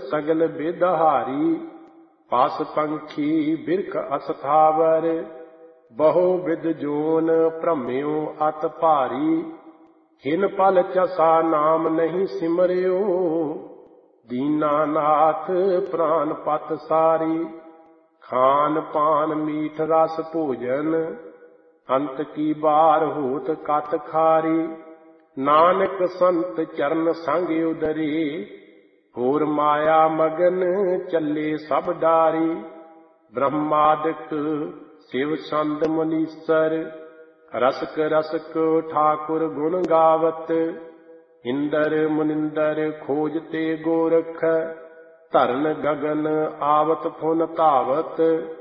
सगल बेदहारी। पास पंखी बिरख अस्थावर, बहु विद जोन भ्रम्यो अत भारी। हिन पल चसा नाम नहीं सिमरियो, दीनानाथ प्राण पत सारी। खान पान मीठ रस भोजन, अंत की बार होत कत खारी। नानक संत चरण संग उदरे, होर माया मगन चले सब डारी। ब्रह्मादिक शिव संत मुनीसर, रसक रसक ठाकुर गुण गावत। इंदर मुनिंदर खोजते गोरख, धरन गगन आवत फुन धावत।